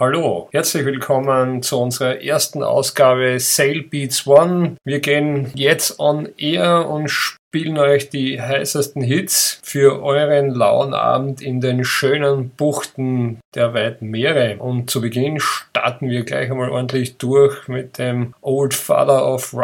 Hallo, herzlich willkommen zu unserer ersten Ausgabe Sail Beats One. Wir gehen jetzt on air und spielen euch die heißesten Hits für euren lauen Abend in den schönen Buchten der weiten Meere. Und zu Beginn starten wir gleich einmal ordentlich durch mit dem Old Father of